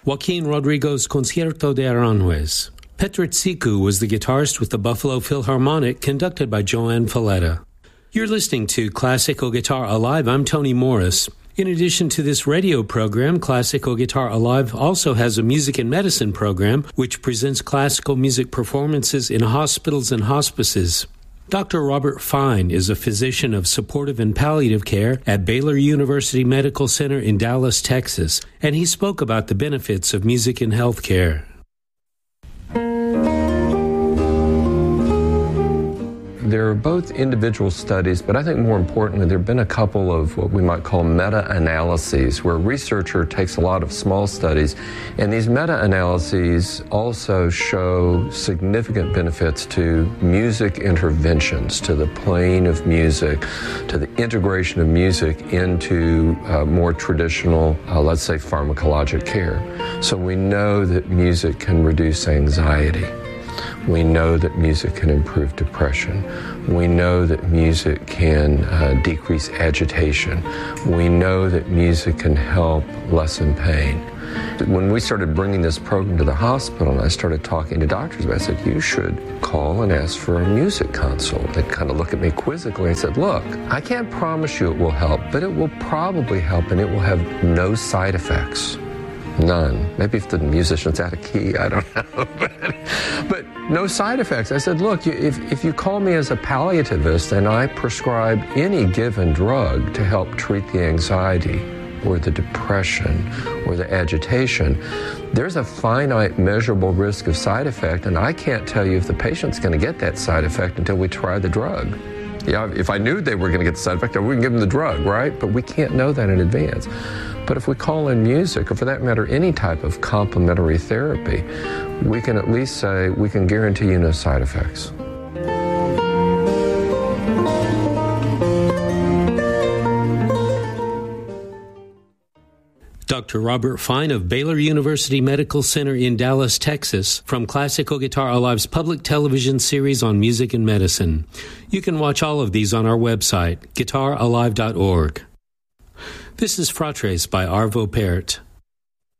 Joaquin Rodrigo's Concierto de Aranjuez. Petritsiku was the guitarist with the Buffalo Philharmonic, conducted by Joanne Falletta. You're listening to Classical Guitar Alive. I'm Tony Morris. In addition to this radio program, Classical Guitar Alive also has a music and medicine program which presents classical music performances in hospitals and hospices. Dr. Robert Fine is a physician of supportive and palliative care at Baylor University Medical Center in Dallas, Texas, and he spoke about the benefits of music in healthcare. There are both individual studies, but I think more importantly, there have been a couple of what we might call meta-analyses, where a researcher takes a lot of small studies, and these meta-analyses also show significant benefits to music interventions, to the playing of music, to the integration of music into more traditional, let's say, pharmacologic care. So we know that music can reduce anxiety. We know that music can improve depression. We know that music can decrease agitation. We know that music can help lessen pain. When we started bringing this program to the hospital and I started talking to doctors about it, I said, you should call and ask for a music consult. They'd kind of look at me quizzically and said, look, I can't promise you it will help, but it will probably help and it will have no side effects. None. Maybe if the musician's out of key, I don't know. But no side effects. I said, look, if you call me as a palliativist and I prescribe any given drug to help treat the anxiety or the depression or the agitation, there's a finite measurable risk of side effect, and I can't tell you if the patient's going to get that side effect until we try the drug. Yeah, if I knew they were going to get the side effect, I wouldn't give them the drug, right? But we can't know that in advance. But if we call in music, or for that matter, any type of complementary therapy, we can at least say we can guarantee you no side effects. Dr. Robert Fine of Baylor University Medical Center in Dallas, Texas, from Classical Guitar Alive's public television series on music and medicine. You can watch all of these on our website, guitaralive.org. This is Fratres by Arvo Pärt.